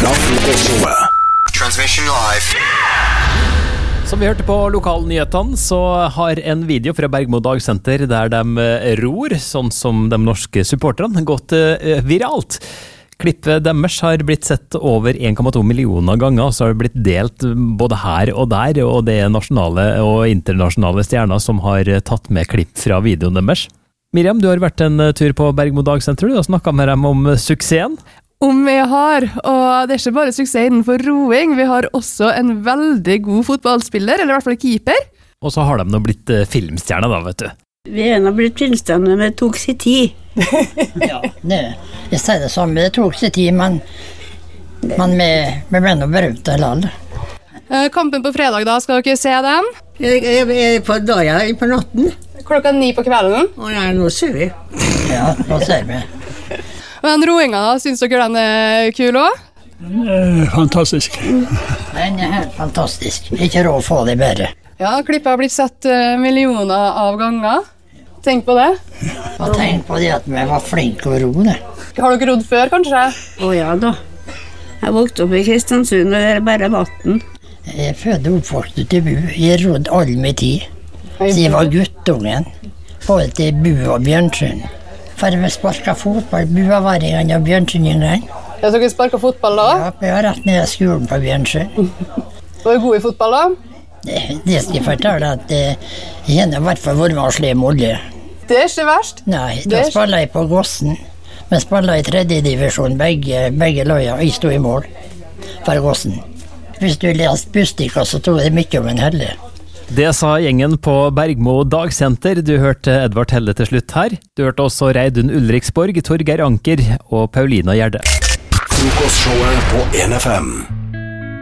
fra Frokostshowet. Transmission live. Som vi hørte på lokalnyhetene, så har en video fra Bergmo Dagsenter der de ror, sånn som de norske supporterne, gått viralt. Klippet deres har blitt sett over 1,2 millioner ganger, og så har det blitt delt både her og der, og det er nasjonale og internasjonale stjerner som har tatt med klipp fra videoen deres. Miriam, du har vært en tur på Bergmo Dagsenter, du har snakket med dem om suksessen. Om vi har, og det er ikke bare suksess innenfor roing, vi har også en veldig god fotballspiller, eller i hvert fall keeper. Og så har de nå blitt filmstjerner da, vet du. Vi er nå blitt filmstjerner, men det tok sin tid. Ja, jeg sier det samme, det tok sin tid, men vi ble nå berømt alle. Kampen på fredag da, skal dere se den? Jeg er på dagen på natten. 9:00 på kvelden. Å nei, nå ser vi. Ja, nå ser vi. Men roinga da, synes dere den er kul også? Fantastisk. Den er helt fantastisk. Ikke råd å få det bedre. Ja, klippet har blitt sett millioner av ganger. Tenk på det. Og tenk på det at vi var flinke å ro det. Har dere rodd før, kanskje? Å ja da. Jeg vokste opp i Kristiansund, og det er bare vatten. Jeg er født og oppvokst ute i Bu. Jeg rodde all min tid. Så jeg var guttungen. Både til Bu og Bjørnsund. For vi sparket fotball, buavaringene og Bjørnsundingene. Ja, så dere sparket fotball da? Ja, vi var rett ned i skolen på Bjørnsund. Var du god i fotball da? Det skal jeg fortelle at jeg kjenner i hvert fall hvor man slår med olje. Det er ikke verst. Nei, da spiller jeg på Gossen. Vi spiller i 3. divisjon, begge løya, og jeg stod i mål for Gossen. Hvis du leste Bustika, så tog det mye om en helle. Det sa gjengen på Bergmo Dagsenter. Du hørte Edvard Helle til slutt her. Du hørte også Reidun Ulriksborg, Torgeir Anker og Paulina Gjerde. Frokostshowet på 1FM.